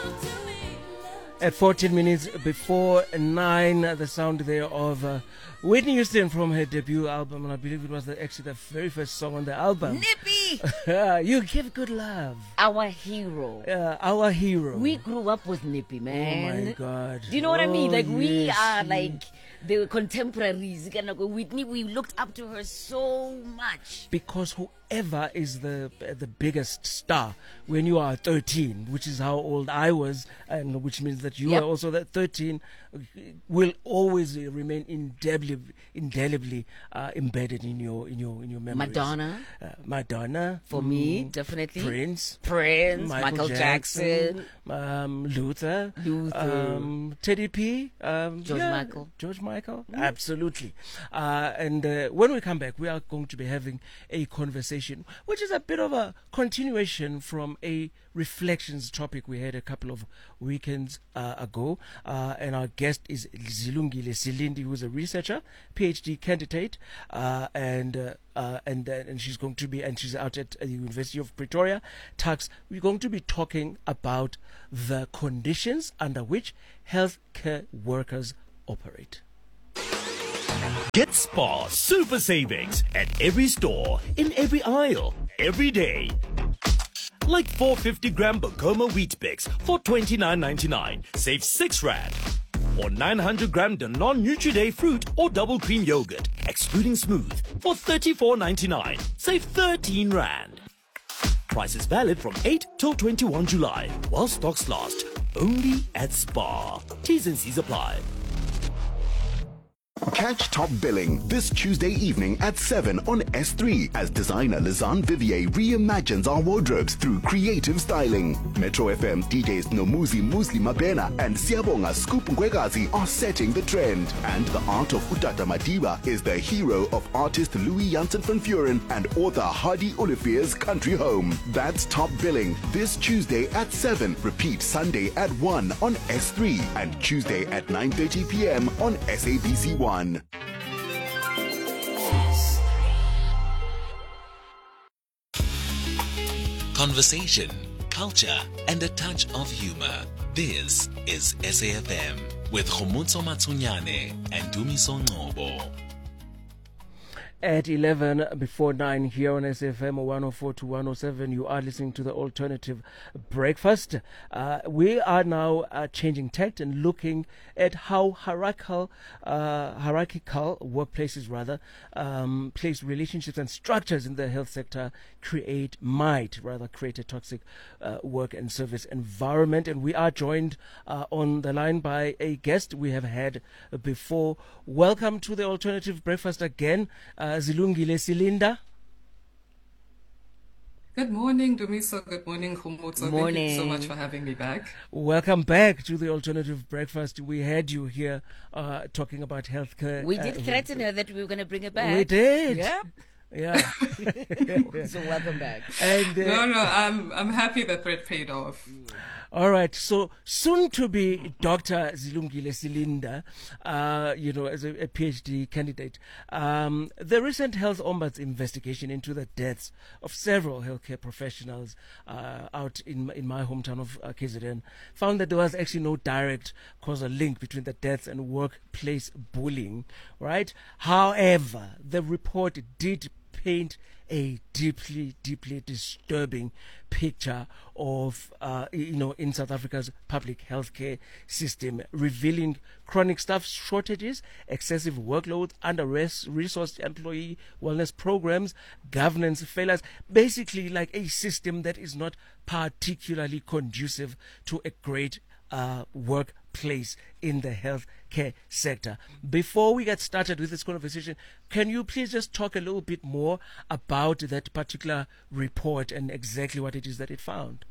At 14 minutes before 9, the sound there of Whitney Houston from her debut album, and I believe it was actually the very first song on the album. Nippy! You Give Good Love. Our hero. Our hero. We grew up with Nippy, man. Oh my God. Do you know what I mean? Like, we yes. are like the contemporaries. Whitney, we looked up to her so much. Because whoever is the biggest star when you are 13, which is how old I was, and which means that you are also that 13, will always remain indelibly embedded in your memories. Madonna for me, definitely. Prince, Michael Jackson, Luther, Teddy P, George Michael, absolutely. And when we come back, we are going to be having a conversation, which is a bit of a continuation from a reflections topic we had a couple of weekends ago, and our guest is Zilungile Silindi, who is a researcher, PhD candidate, and she's going to be, and she's out at the University of Pretoria, Tuks. We're going to be talking about the conditions under which healthcare workers operate. Get Spar super savings at every store, in every aisle, every day. Like 450-gram Bokoma Wheat Bix for $29.99, save 6 Rand. Or 900-gram Danone Nutri-Day fruit or double cream yogurt, excluding smooth, for $34.99, save 13 Rand. Price is valid from 8 till 21 July, while stocks last. Only at Spar. T's and C's apply. Catch Top Billing this Tuesday evening at 7 on S3 as designer Lizanne Vivier reimagines our wardrobes through creative styling. Metro FM DJs Nomuzi Musli Mabena and Siabonga Scoop Ngwegazi are setting the trend. And the art of Utata Madiba is the hero of artist Louis Janssen van Vuren and author Hardy Olivier's country home. That's Top Billing this Tuesday at 7. Repeat Sunday at 1 on S3 and Tuesday at 9:30 p.m. on SABC1. Conversation, culture, and a touch of humor. This is SAFM with Khomotso Matsunyane and Dumiso Ngobo. At 11 before 9 here on SFM 104 to 107, you are listening to the Alternative Breakfast. We are now changing tact and looking at how hierarchical workplaces place relationships and structures in the health sector might create a toxic work and service environment. And we are joined on the line by a guest we have had before. Welcome to the Alternative Breakfast again. Zilungile Silinda. Good morning, Dumiso. Good morning, Khomotso. Morning. Thank you so much for having me back. Welcome back to the Alternative Breakfast. We had you here talking about healthcare. We did threaten her that we were going to bring her back. We did. Yeah. Yeah. So welcome back. And, I'm happy that threat paid off. All right, so soon to be Dr. Zilungile Silinda, as a PhD candidate. The recent Health Ombuds investigation into the deaths of several healthcare professionals out in my hometown of KZN found that there was actually no direct causal link between the deaths and workplace bullying, right? However, the report did paint a deeply disturbing picture of, in South Africa's public healthcare system, revealing chronic staff shortages, excessive workload, under-resourced employee wellness programs, governance failures, basically like a system that is not particularly conducive to a great workplace in the healthcare sector. Before we get started with this conversation, can you please just talk a little bit more about that particular report and exactly what it is that it found?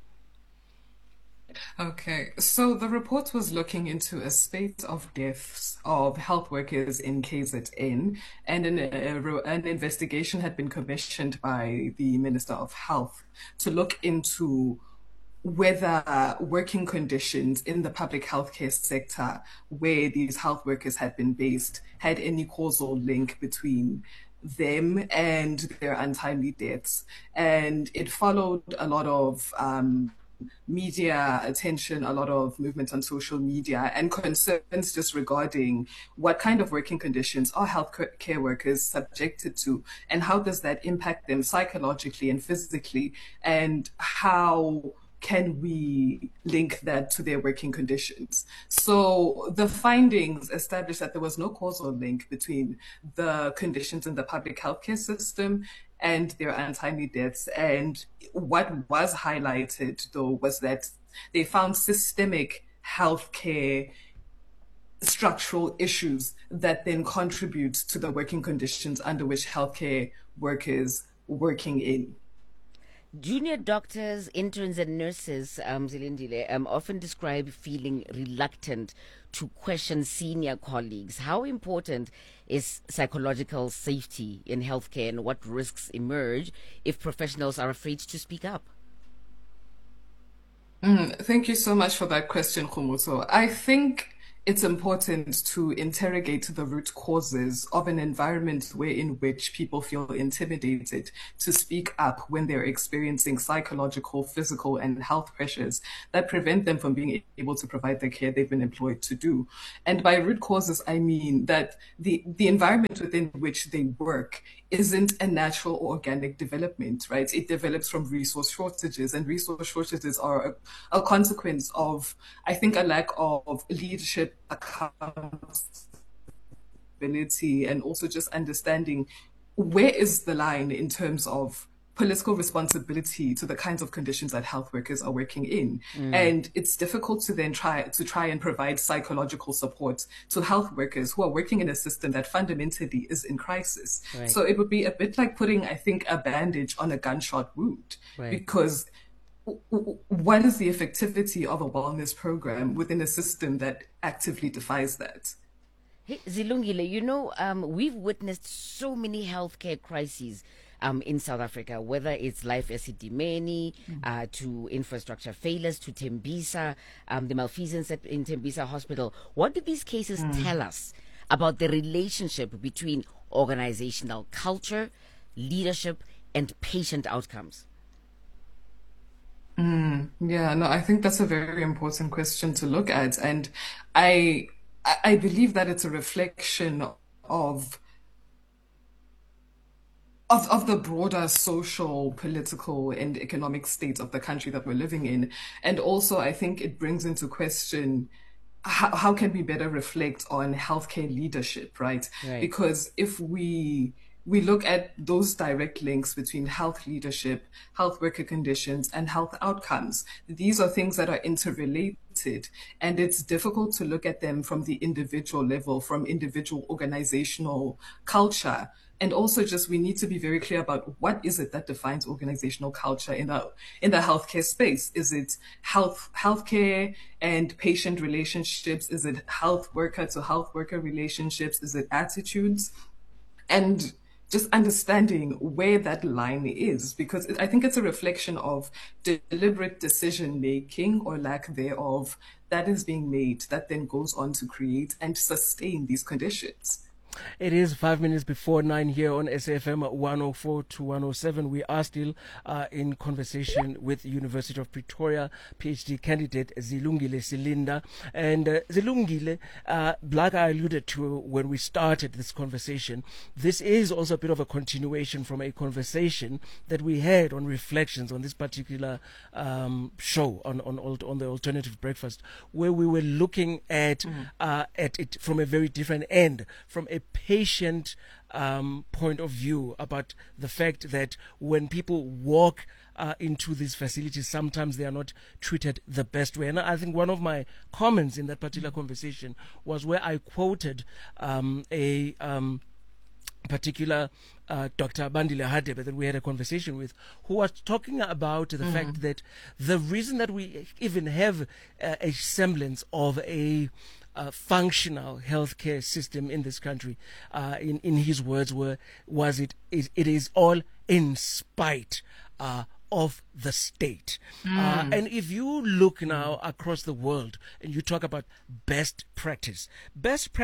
Okay, so the report was looking into a spate of deaths of health workers in KZN, and an investigation had been commissioned by the Minister of Health to look into whether working conditions in the public healthcare sector where these health workers had been based had any causal link between them and their untimely deaths. And it followed a lot of media attention, a lot of movement on social media, and concerns just regarding what kind of working conditions are healthcare workers subjected to, and how does that impact them psychologically and physically, and how can we link that to their working conditions? So the findings established that there was no causal link between the conditions in the public healthcare system and their untimely deaths. And what was highlighted, though, was that they found systemic healthcare structural issues that then contribute to the working conditions under which healthcare workers working in. Junior doctors, interns, and nurses, Zilindile, often describe feeling reluctant to question senior colleagues. How important is psychological safety in healthcare, and what risks emerge if professionals are afraid to speak up? Thank you so much for that question, Khumuso. I think it's important to interrogate the root causes of an environment in which people feel intimidated to speak up when they're experiencing psychological, physical, and health pressures that prevent them from being able to provide the care they've been employed to do. And by root causes, I mean that the environment within which they work isn't a natural or organic development, right? It develops from resource shortages, and resource shortages are a consequence of, I think, a lack of leadership, accountability, and also just understanding where is the line in terms of political responsibility to the kinds of conditions that health workers are working in. And it's difficult to then try and provide psychological support to health workers who are working in a system that fundamentally is in crisis. Right. So it would be a bit like putting, I think, a bandage on a gunshot wound, Right. because what is the effectivity of a wellness program within a system that actively defies that? Hey, Zilungile, we've witnessed so many healthcare crises in South Africa, whether it's Life Esidimeni, to infrastructure failures, to Tembisa, the malfeasance in Tembisa Hospital. What do these cases tell us about the relationship between organizational culture, leadership, and patient outcomes? Yeah, no, I think that's a very important question to look at. And I believe that it's a reflection of the broader social, political, and economic state of the country that we're living in. And also, I think it brings into question how can we better reflect on healthcare leadership, right? Right. Because if we look at those direct links between health leadership, health worker conditions, and health outcomes, these are things that are interrelated, and it's difficult to look at them from the individual level, from individual organizational culture. And also, just we need to be very clear about what is it that defines organizational culture in the healthcare space. Is it healthcare and patient relationships? Is it health worker to health worker relationships? Is it attitudes? And just understanding where that line is, because I think it's a reflection of deliberate decision making or lack thereof that is being made, that then goes on to create and sustain these conditions. It is 5 minutes before 9 here on SAFM 104 to 107. We are still in conversation with University of Pretoria PhD candidate Zilungile Silinda. And Zilungile, like I alluded to when we started this conversation, this is also a bit of a continuation from a conversation that we had on Reflections on this particular show on the Alternative Breakfast, where we were looking at it from a very different end, from a patient point of view, about the fact that when people walk into these facilities, sometimes they are not treated the best way. And I think one of my comments in that particular conversation was where I quoted a particular Dr. Bandile Hadebe that we had a conversation with, who was talking about the fact that the reason that we even have a semblance of a functional healthcare system in this country, in his words, it is all in spite of the state. And if you look now across the world and you talk about best practice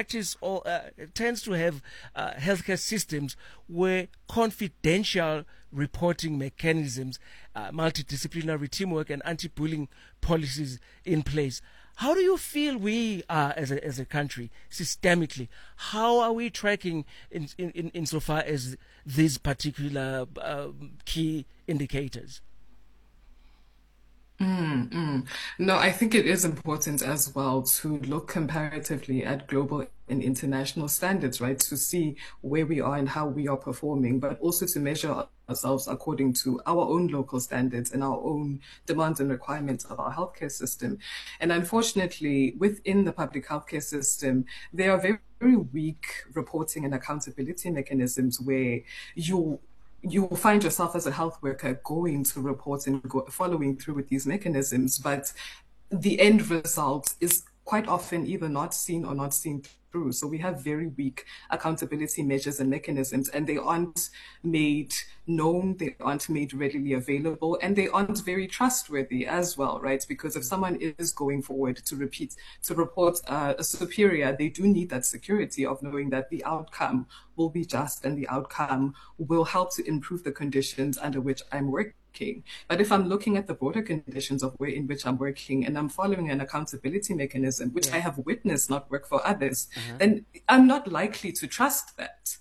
tends to have healthcare systems where confidential reporting mechanisms, multidisciplinary teamwork, and anti-bullying policies in place. How do you feel we are as a country systemically? How are we tracking insofar as these particular key indicators? No, I think it is important as well to look comparatively at global and international standards, right? To see where we are and how we are performing, but also to measure ourselves according to our own local standards and our own demands and requirements of our healthcare system. And unfortunately, within the public healthcare system, there are very, very weak reporting and accountability mechanisms where you will find yourself as a health worker going to report and following through with these mechanisms, but the end result is quite often either not seen or not seen through. So we have very weak accountability measures and mechanisms, and they aren't made known, they aren't made readily available, and they aren't very trustworthy as well, right? Because if someone is going forward to report a superior, they do need that security of knowing that the outcome will be just and the outcome will help to improve the conditions under which I'm working. But if I'm looking at the broader conditions of in which I'm working and I'm following an accountability mechanism, which I have witnessed not work for others, then I'm not likely to trust that.